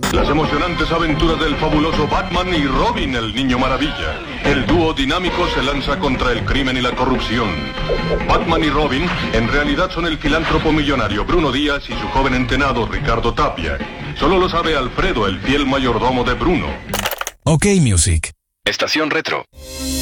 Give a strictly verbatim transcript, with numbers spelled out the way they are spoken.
Las emocionantes aventuras del fabuloso Batman y Robin, el Niño Maravilla. El dúo dinámico se lanza contra el crimen y la corrupción. Batman y Robin en realidad son el filántropo millonario Bruno Díaz y su joven entenado Ricardo Tapia. Solo lo sabe Alfredo, el fiel mayordomo de Bruno. OK Music. Estación Retro.